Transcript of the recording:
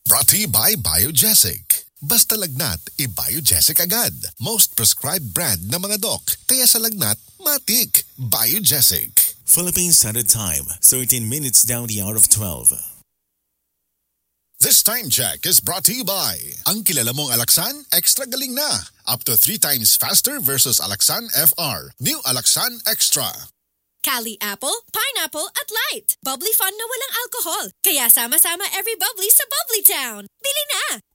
Brought to you by Biogesic. Basta lagnat, i-Biogesic agad. Most prescribed brand ng mga doc. Kaya sa lagnat, matik. Biogesic. Philippine Standard Time, 13 minutes down the hour of 12. This time check is brought to you by ang kilala mong Alaxan, extra galing na. Up to 3 times faster versus Alaxan FR. New Alaxan Extra. Cali Apple, Pineapple at Light. Bubbly fun na walang alcohol. Kaya sama-sama every bubbly sa Bubbly Town. Bili na!